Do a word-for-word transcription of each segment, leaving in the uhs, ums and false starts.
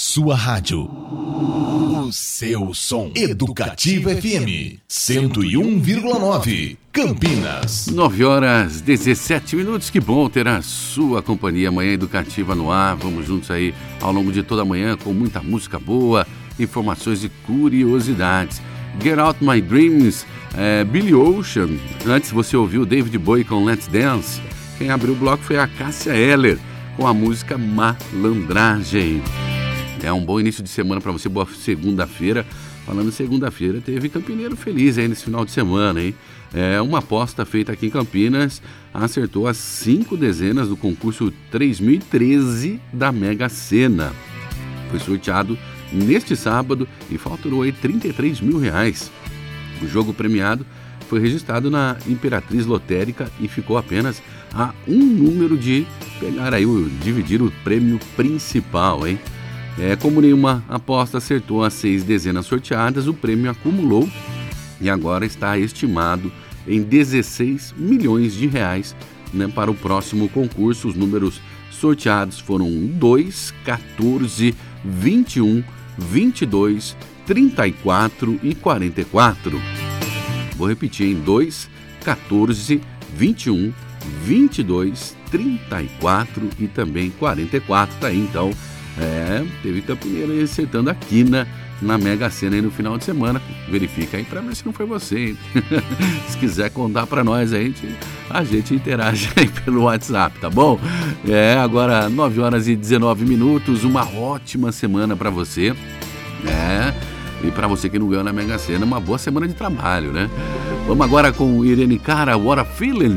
sua rádio. O seu som. Educativa F M cento e um vírgula nove, Campinas. nove horas e dezessete minutos. Que bom ter a sua companhia. Manhã Educativa no ar. Vamos juntos aí ao longo de toda a manhã com muita música boa, informações e curiosidades. Get Out My Dreams, é, Billy Ocean. Antes você ouviu David Bowie com Let's Dance. Quem abriu o bloco foi a Cássia Eller com a música Malandragem. É um bom início de semana para você, boa segunda-feira. Falando em segunda-feira, teve Campineiro feliz aí nesse final de semana, hein? É uma aposta feita aqui em Campinas, acertou as cinco dezenas do concurso três mil e treze da Mega Sena. Foi sorteado neste sábado e faturou aí trinta e três mil reais. O jogo premiado foi registrado na Imperatriz Lotérica e ficou apenas a um número de pegar aí, o, dividir o prêmio principal, hein? É, como nenhuma aposta acertou as seis dezenas sorteadas, o prêmio acumulou e agora está estimado em dezesseis milhões de reais, né, para o próximo concurso. Os números sorteados foram dois, quatorze, vinte e um, vinte e dois, trinta e quatro e quarenta e quatro. Vou repetir em dois, quatorze, vinte e um, vinte e dois, trinta e quatro e também quarenta e quatro. Tá aí então. É, teve Campineiro aí acertando a quina na Mega Sena aí no final de semana. Verifica aí pra ver se não foi você, hein? Se quiser contar pra nós, a gente, a gente interage aí pelo WhatsApp, tá bom? É, agora nove horas e dezenove minutos, uma ótima semana pra você. É, e pra você que não ganhou na Mega Sena, uma boa semana de trabalho, né? Vamos agora com Irene Cara, What a Feeling.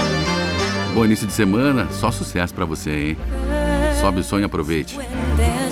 Bom início de semana, só sucesso pra você, hein? Sobe o som e aproveite. When there's